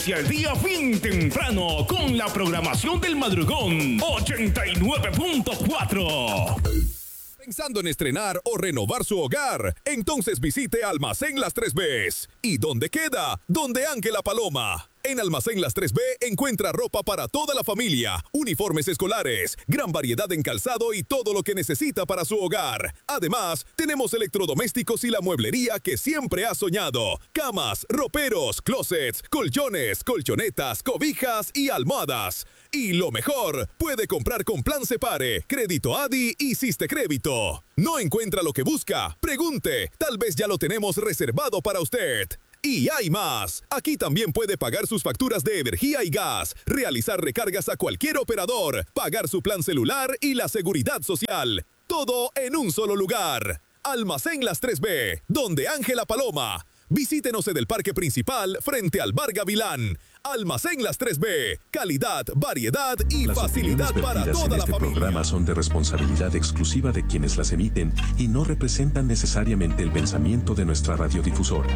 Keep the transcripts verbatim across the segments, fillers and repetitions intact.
inicia el día bien temprano con la programación del madrugón ochenta y nueve punto cuatro. ¿Pensando en estrenar o renovar su hogar? Entonces visite Almacén Las tres B's. ¿Y dónde queda? Donde Ángela Paloma. En Almacén Las tres B encuentra ropa para toda la familia, uniformes escolares, gran variedad en calzado y todo lo que necesita para su hogar. Además, tenemos electrodomésticos y la mueblería que siempre ha soñado. Camas, roperos, closets, colchones, colchonetas, cobijas y almohadas. Y lo mejor, puede comprar con Plan Separe, Crédito Adi y Siste Crédito. ¿No encuentra lo que busca? Pregunte, tal vez ya lo tenemos reservado para usted. Y hay más. Aquí también puede pagar sus facturas de energía y gas, realizar recargas a cualquier operador, pagar su plan celular y la seguridad social. Todo en un solo lugar. Almacén Las tres B, donde Ángela Paloma. Visítenos en el parque principal frente al Bar Gavilán. Almacén Las tres B, calidad, variedad y las facilidad para toda en la este familia. programa son de responsabilidad exclusiva de quienes las emiten y no representan necesariamente el pensamiento de nuestra radiodifusora.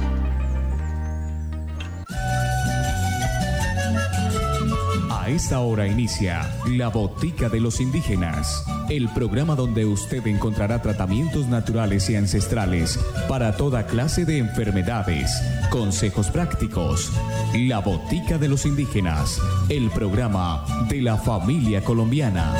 A esta hora inicia La Botica de los Indígenas, el programa donde usted encontrará tratamientos naturales y ancestrales para toda clase de enfermedades, consejos prácticos. La Botica de los Indígenas, el programa de la familia colombiana.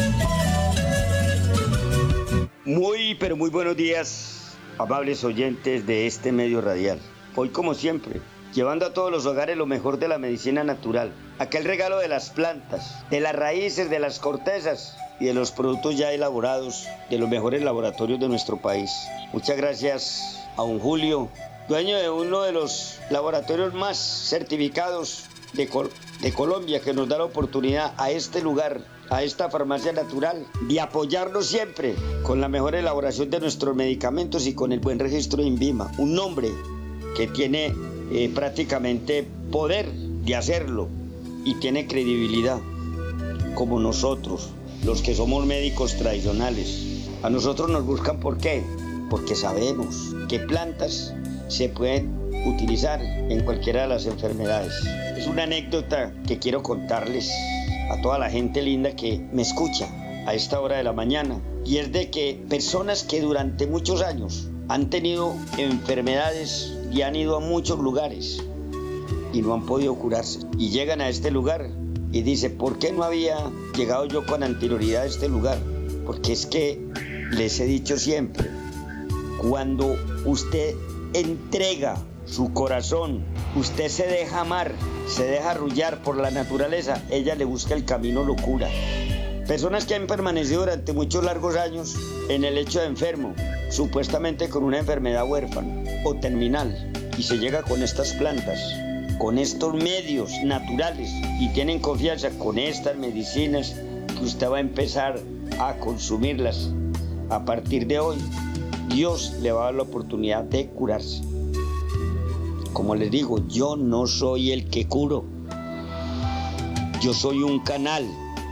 Muy, pero muy buenos días, amables oyentes de este medio radial. Hoy, como siempre, llevando a todos los hogares lo mejor de la medicina natural, aquel regalo de las plantas, de las raíces, de las cortezas y de los productos ya elaborados de los mejores laboratorios de nuestro país. Muchas gracias a don Julio, dueño de uno de los laboratorios más certificados de, Col- de Colombia, que nos da la oportunidad a este lugar, a esta farmacia natural, de apoyarnos siempre con la mejor elaboración de nuestros medicamentos y con el buen registro de INVIMA, un nombre que tiene eh, prácticamente poder de hacerlo y tiene credibilidad, como nosotros, los que somos médicos tradicionales. A nosotros nos buscan, ¿por qué? Porque sabemos qué plantas se pueden utilizar en cualquiera de las enfermedades. Es una anécdota que quiero contarles a toda la gente linda que me escucha a esta hora de la mañana, y es de que personas que durante muchos años han tenido enfermedades y han ido a muchos lugares y no han podido curarse, y llegan a este lugar y dicen, ¿por qué no había llegado yo con anterioridad a este lugar? Porque es que les he dicho siempre, cuando usted entrega su corazón, usted se deja amar, se deja arrullar por la naturaleza, ella le busca el camino, lo cura. Personas que han permanecido durante muchos largos años en el lecho de enfermo, supuestamente con una enfermedad huérfana o terminal, y se llega con estas plantas, con estos medios naturales, y tienen confianza con estas medicinas que usted va a empezar a consumirlas. A partir de hoy, Dios le va a dar la oportunidad de curarse. Como les digo, yo no soy el que curo, yo soy un canal.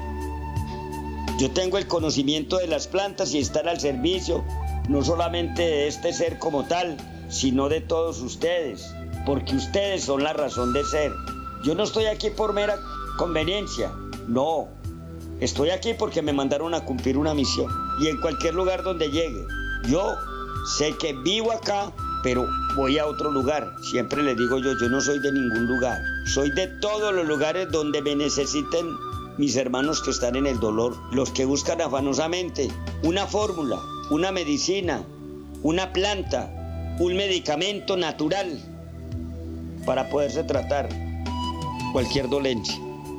Yo tengo el conocimiento de las plantas y estar al servicio no solamente de este ser como tal, sino de todos ustedes, porque ustedes son la razón de ser. Yo no estoy aquí por mera conveniencia, no. Estoy aquí porque me mandaron a cumplir una misión, y en cualquier lugar donde llegue, yo sé que vivo acá, pero voy a otro lugar. Siempre les digo yo, yo no soy de ningún lugar, soy de todos los lugares donde me necesiten mis hermanos que están en el dolor, los que buscan afanosamente una fórmula, una medicina, una planta, un medicamento natural para poderse tratar cualquier dolencia.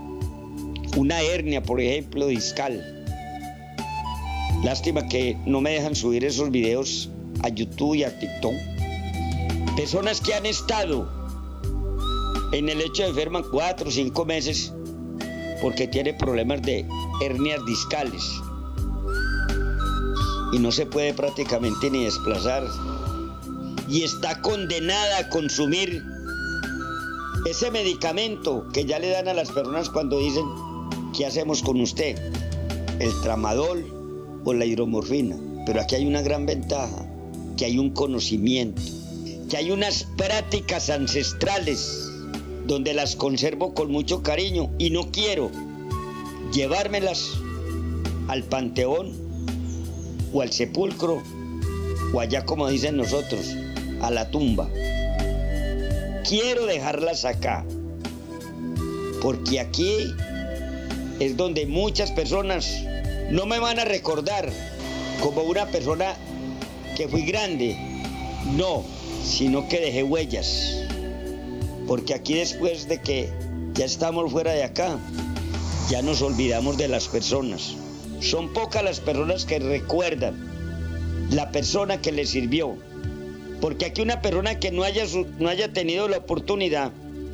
Una hernia, por ejemplo, discal. Lástima que no me dejan subir esos videos a YouTube y a TikTok. Personas que han estado en el lecho de enferma cuatro o cinco meses porque tiene problemas de hernias discales y no se puede prácticamente ni desplazar, y está condenada a consumir ese medicamento que ya le dan a las personas cuando dicen, ¿qué hacemos con usted? El tramadol o la hidromorfina. Pero aquí hay una gran ventaja, que hay un conocimiento, que hay unas prácticas ancestrales donde las conservo con mucho cariño y no quiero llevármelas al panteón o al sepulcro o allá, como dicen nosotros, a la tumba. Quiero dejarlas acá, porque aquí es donde muchas personas no me van a recordar como una persona que fui grande, no, sino que dejé huellas. Porque aquí, después de que ya estamos fuera de acá, ya nos olvidamos de las personas. Son pocas las personas que recuerdan la persona que les sirvió. Porque aquí una persona que no haya, no haya tenido la oportunidad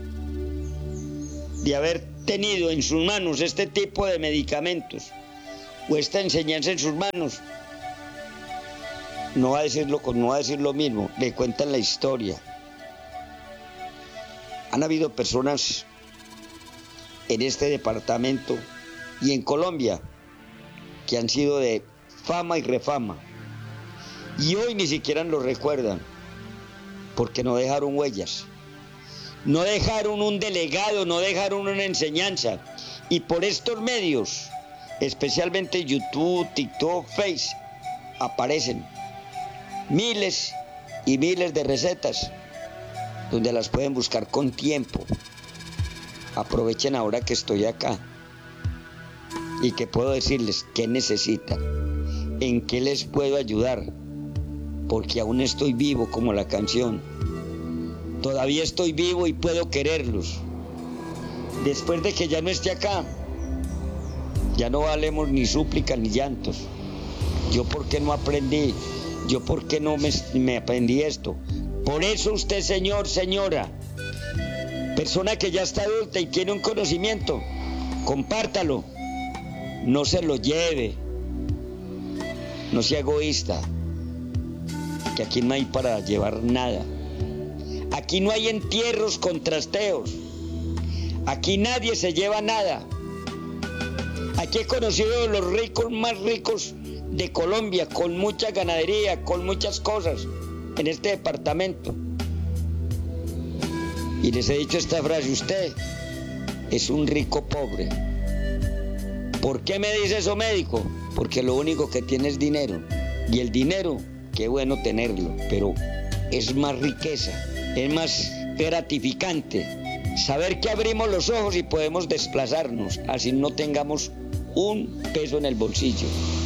de haber tenido en sus manos este tipo de medicamentos o esta enseñanza en sus manos, no va a decirlo, no va a decir lo mismo. Le cuentan la historia. Han habido personas en este departamento y en Colombia que han sido de fama y refama, y hoy ni siquiera lo recuerdan porque no dejaron huellas, no dejaron un delegado, no dejaron una enseñanza. Y por estos medios, especialmente YouTube, TikTok, Face, aparecen miles y miles de recetas donde las pueden buscar con tiempo. Aprovechen ahora que estoy acá y que puedo decirles qué necesitan, en qué les puedo ayudar, porque aún estoy vivo, como la canción. Todavía estoy vivo y puedo quererlos. Después de que ya no esté acá, ya no valemos ni súplicas ni llantos. Yo, ¿por qué no aprendí? Yo, ¿por qué no me, me aprendí esto? Por eso usted, señor, señora, persona que ya está adulta y tiene un conocimiento, compártalo, no se lo lleve, no sea egoísta, que aquí no hay para llevar nada. Aquí no hay entierros con trasteos, aquí nadie se lleva nada. Aquí he conocido a los ricos más ricos de Colombia, con mucha ganadería, con muchas cosas en este departamento. Y les he dicho esta frase: usted es un rico pobre. ¿Por qué me dice eso, médico? Porque lo único que tiene es dinero. Y el dinero, qué bueno tenerlo, pero es más riqueza, es más gratificante saber que abrimos los ojos y podemos desplazarnos, así no tengamos un peso en el bolsillo.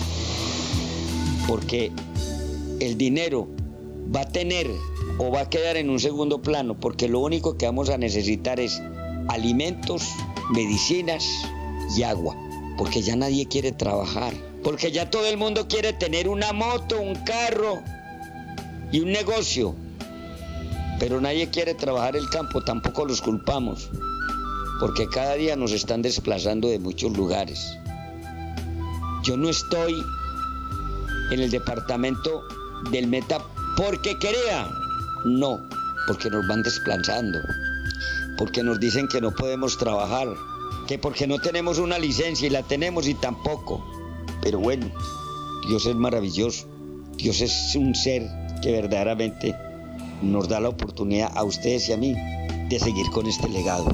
Porque el dinero va a tener o va a quedar en un segundo plano, porque lo único que vamos a necesitar es alimentos, medicinas y agua, porque ya nadie quiere trabajar, porque ya todo el mundo quiere tener una moto, un carro y un negocio, pero nadie quiere trabajar el campo. Tampoco los culpamos, porque cada día nos están desplazando de muchos lugares. Yo no estoy en el departamento del Meta porque crea, no, porque nos van desplazando, porque nos dicen que no podemos trabajar, que porque no tenemos una licencia, y la tenemos y tampoco. Pero bueno, Dios es maravilloso, Dios es un ser que verdaderamente nos da la oportunidad a ustedes y a mí de seguir con este legado.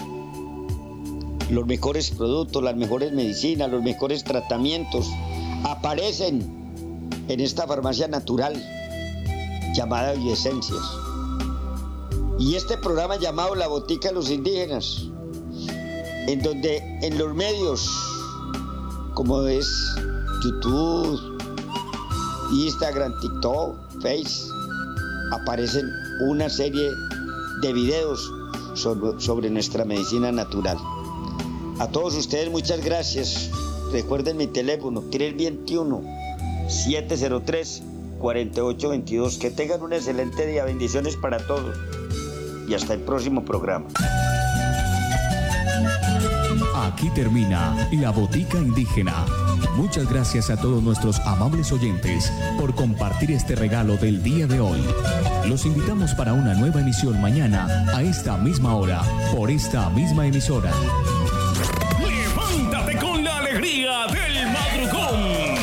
Los mejores productos, las mejores medicinas, los mejores tratamientos aparecen en esta farmacia natural llamada Bioesencias. Y este programa llamado La Botica de los Indígenas, en donde en los medios como es YouTube, Instagram, TikTok, Face, aparecen una serie de videos sobre, sobre nuestra medicina natural. A todos ustedes, muchas gracias. Recuerden mi teléfono, tres dos uno, siete cero tres, cuatro ocho dos dos. Que tengan un excelente día. Bendiciones para todos. Y hasta el próximo programa. Aquí termina La Botica Indígena. Muchas gracias a todos nuestros amables oyentes por compartir este regalo del día de hoy. Los invitamos para una nueva emisión mañana a esta misma hora, por esta misma emisora. Levántate con la alegría del madrugón.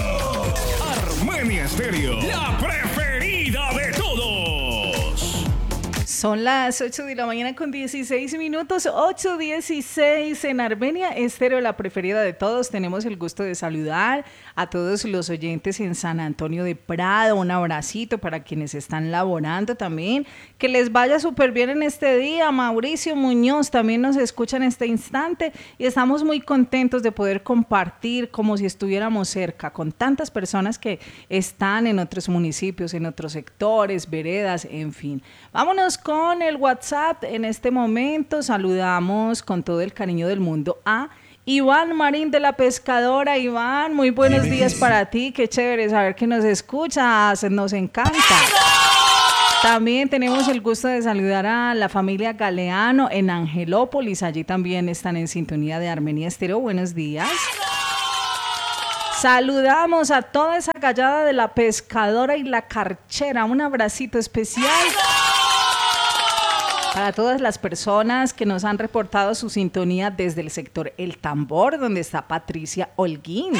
Armenia Estéreo, la preferida de todos. Son las ocho de la mañana con dieciséis minutos, ocho dieciséis en Armenia Estéreo, la preferida de todos. Tenemos el gusto de saludar a todos los oyentes en San Antonio de Prado. Un abracito para quienes están laborando también. Que les vaya súper bien en este día. Mauricio Muñoz también nos escucha en este instante y estamos muy contentos de poder compartir como si estuviéramos cerca con tantas personas que están en otros municipios, en otros sectores, veredas, en fin. Vámonos con el WhatsApp en este momento. Saludamos con todo el cariño del mundo a Iván Marín de la Pescadora. Iván, muy buenos días para ti. Qué chévere saber que nos escuchas, nos encanta. También tenemos el gusto de saludar a la familia Galeano en Angelópolis. Allí también están en sintonía de Armenia Estéreo. Buenos días. Saludamos a toda esa gallada de la Pescadora y la Carchera. Un abracito especial para todas las personas que nos han reportado su sintonía desde el sector El Tambor, donde está Patricia Holguín.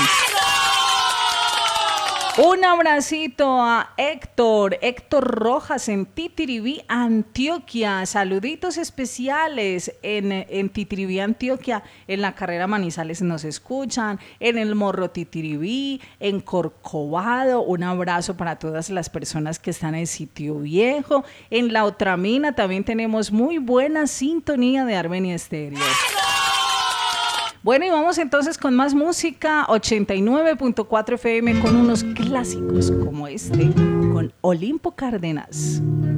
Un abracito a Héctor, Héctor Rojas en Titiribí, Antioquia. Saluditos especiales en, en Titiribí, Antioquia. En la carrera Manizales nos escuchan, en el Morro Titiribí, en Corcovado. Un abrazo para todas las personas que están en Sitio Viejo. En La Otra Mina también tenemos muy buena sintonía de Armenia Estéreo. Bueno, y vamos entonces con más música, ochenta y nueve punto cuatro F M con unos clásicos como este, con Olimpo Cárdenas.